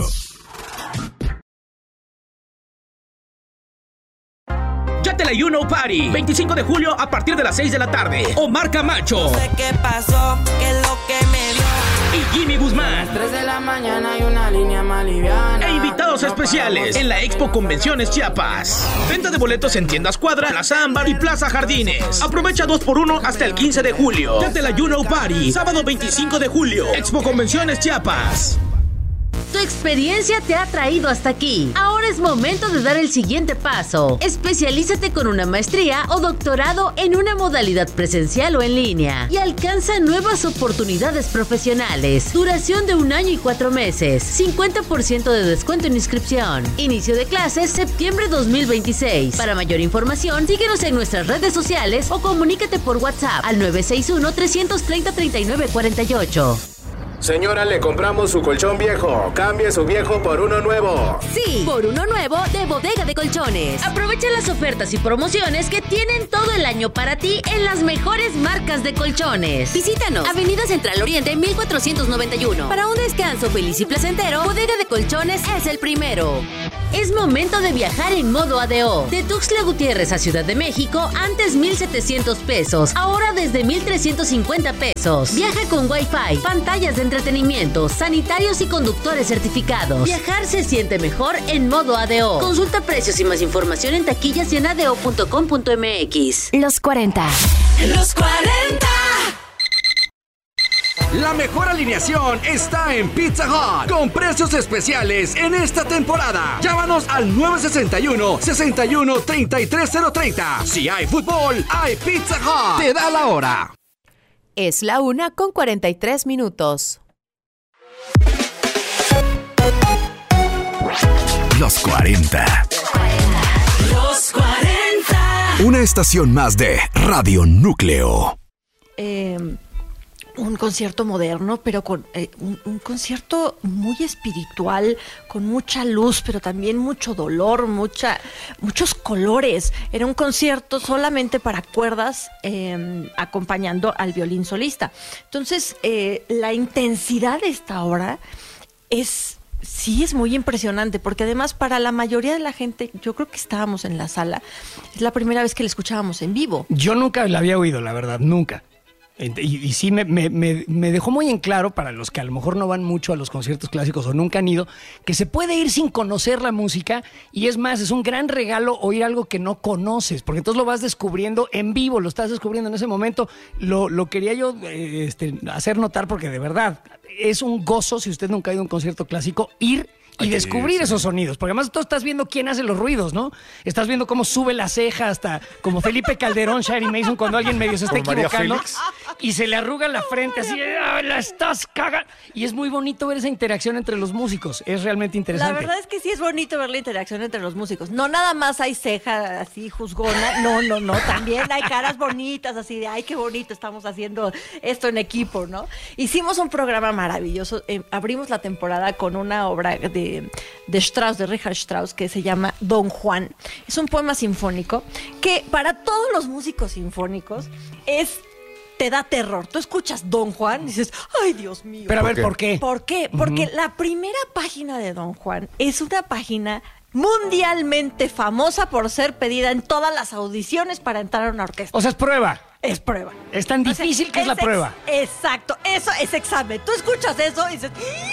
Yatela You Know Party, 25 de julio a partir de las 6 de la tarde. Omar Camacho. No sé qué pasó, qué es lo que me dio. Y Jimmy Guzmán. 3 de la mañana y una línea más liviana. E invitados especiales en la Expo Convenciones Chiapas. Venta de boletos en Tiendas Cuadra, Plaza Ámbar y Plaza Jardines. Aprovecha 2x1 hasta el 15 de julio. Yatela You Know Party, sábado 25 de julio. Expo Convenciones Chiapas. Tu experiencia te ha traído hasta aquí. Ahora es momento de dar el siguiente paso. Especialízate con una maestría o doctorado en una modalidad presencial o en línea y alcanza nuevas oportunidades profesionales. Duración de 1 año y 4 meses. 50% de descuento en inscripción. Inicio de clases septiembre 2026. Para mayor información, síguenos en nuestras redes sociales o comunícate por WhatsApp al 961-330-3948. Señora, le compramos su colchón viejo. Cambie su viejo por uno nuevo. Sí, por uno nuevo de Bodega de Colchones. Aprovecha las ofertas y promociones que tienen todo el año para ti en las mejores marcas de colchones. Visítanos. Avenida Central Oriente 1491. Para un descanso feliz y placentero, Bodega de Colchones es el primero. Es momento de viajar en modo ADO. De Tuxtla Gutiérrez a Ciudad de México, antes 1,700 pesos. Ahora desde 1,350 pesos. Viaja con Wi-Fi, pantallas de entretenimiento, sanitarios y conductores certificados. Viajar se siente mejor en modo ADO. Consulta precios y más información en taquillas y en ado.com.mx. Los 40. Los 40. La mejor alineación está en Pizza Hut, con precios especiales en esta temporada. Llámanos al 961-61-33-030. Si hay fútbol, hay Pizza Hut. Te da la hora. Es la 1:43. Los 40. Los 40. Una estación más de Radio Núcleo. un concierto moderno, pero con un concierto muy espiritual, con mucha luz, pero también mucho dolor, muchos colores. Era un concierto solamente para cuerdas, acompañando al violín solista. Entonces, la intensidad de esta obra sí es muy impresionante, porque además para la mayoría de la gente, yo creo que estábamos en la sala, es la primera vez que la escuchábamos en vivo. Yo nunca la había oído, la verdad, nunca. Y sí me dejó muy en claro, para los que a lo mejor no van mucho a los conciertos clásicos o nunca han ido, que se puede ir sin conocer la música, y es más, es un gran regalo oír algo que no conoces, porque entonces lo vas descubriendo en vivo, lo estás descubriendo en ese momento. Lo quería yo hacer notar, porque de verdad es un gozo, si usted nunca ha ido a un concierto clásico, ir y descubrir esos sonidos, porque además tú estás viendo quién hace los ruidos, ¿no? Estás viendo cómo sube la ceja, hasta como Felipe Calderón, Shari Mason, cuando alguien medio se está equivocando y se le arruga la frente así, la estás cagando. Y es muy bonito ver esa interacción entre los músicos, es realmente interesante. La verdad es que sí es bonito ver la interacción entre los músicos. No nada más hay ceja así juzgona, no, también hay caras bonitas así de, ay, qué bonito, estamos haciendo esto en equipo, ¿no? Hicimos un programa maravilloso, abrimos la temporada con una obra de Strauss, de Richard Strauss, que se llama Don Juan. Es un poema sinfónico que para todos los músicos sinfónicos te da terror. Tú escuchas Don Juan y dices, ay, Dios mío. Pero a ver, ¿por qué? ¿Por qué? Porque la primera página de Don Juan es una página mundialmente famosa por ser pedida en todas las audiciones para entrar a una orquesta. O sea, es prueba. Es prueba. Es tan difícil que es la prueba. Exacto, eso es examen. Tú escuchas eso y dices...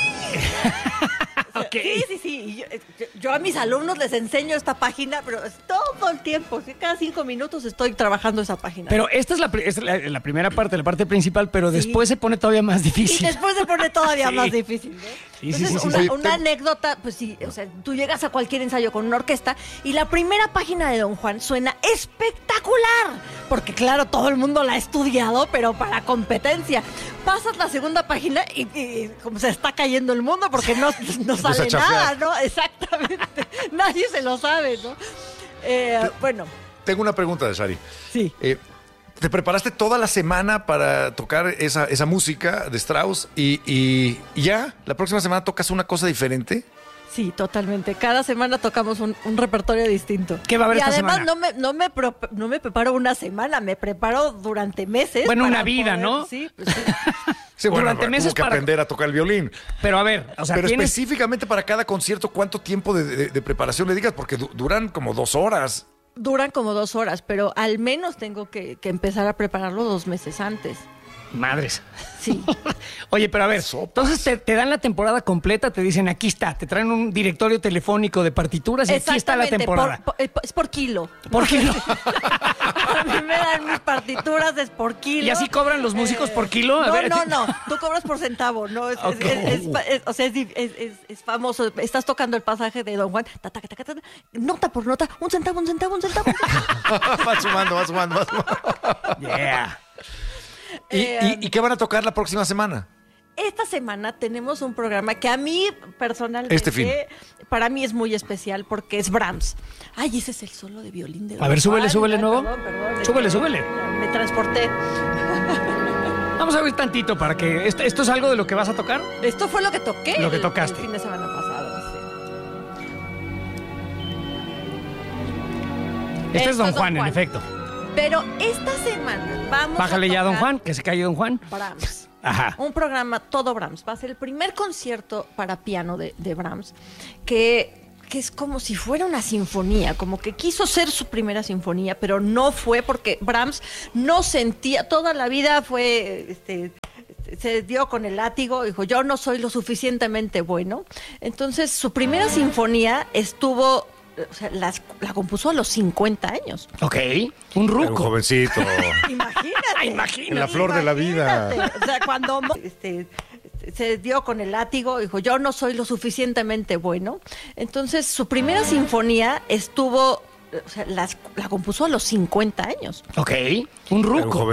Okay. Sí. Yo a mis alumnos les enseño esta página, pero todo el tiempo, cada 5 minutos estoy trabajando esa página. Pero esta es la primera parte, la parte principal, pero después se pone todavía más difícil. Y después se pone todavía más difícil, ¿no? Entonces, una anécdota, pues sí, o sea, tú llegas a cualquier ensayo con una orquesta y la primera página de Don Juan suena espectacular, porque claro, todo el mundo la ha estudiado, pero para competencia. Pasas la segunda página y como se está cayendo el mundo, porque no sale nada, ¿no? Exactamente. Nadie se lo sabe, ¿no? Bueno. Tengo una pregunta de Shari. Sí. ¿Te preparaste toda la semana para tocar esa música de Strauss y ya la próxima semana tocas una cosa diferente? Sí, totalmente. Cada semana tocamos un repertorio distinto. ¿Qué va a haber esta semana? Y además no me preparo una semana, me preparo durante meses. Bueno, una vida, poder, ¿no? Sí, pues sí. Sí, bueno, durante meses que aprender a tocar el violín. Pero a ver, o sea, pero específicamente para cada concierto, ¿cuánto tiempo de preparación le digas? Porque duran como 2 horas. Duran como 2 horas, pero al menos tengo que empezar a prepararlo 2 meses antes. Madres. Sí. Oye, pero a ver, entonces te dan la temporada completa, te dicen, aquí está, te traen un directorio telefónico de partituras y aquí está la temporada. Es por kilo. ¿Por kilo? A mí me dan mis partituras, es por kilo. ¿Y así cobran los músicos por kilo? No, tú cobras por centavo, ¿no? O sea, es famoso. Estás tocando el pasaje de Don Juan, nota por nota, un centavo. Va sumando. Yeah. ¿Y qué van a tocar la próxima semana? Esta semana tenemos un programa que a mí personalmente, para mí es muy especial porque es Brahms. Ay, ese es el solo de violín de Don Juan. A ver, súbele nuevo. Perdón. Súbele. Me transporté. Vamos a ver tantito para que... ¿Esto es algo de lo que vas a tocar? Esto fue lo que toqué. Lo que tocaste. El fin de semana pasado, sí. Este es Don Juan, en efecto. Pero esta semana vamos Bájale a tocar ya, Don Juan, que se calle Don Juan. Brahms. Ajá. Un programa todo Brahms. Va a ser el primer concierto para piano de Brahms, que es como si fuera una sinfonía, como que quiso ser su primera sinfonía, pero no fue porque Brahms no sentía, toda la vida fue... se dio con el látigo, dijo, yo no soy lo suficientemente bueno. Entonces, su primera sinfonía estuvo... O sea, la compuso a los 50 años. Ok, un ruco. Un jovencito. Imagínate. En la flor de la vida. O sea, cuando se dio con el látigo, dijo, yo no soy lo suficientemente bueno. Entonces, su primera sinfonía estuvo... O sea, la compuso a los 50 años. Ok, un ruco.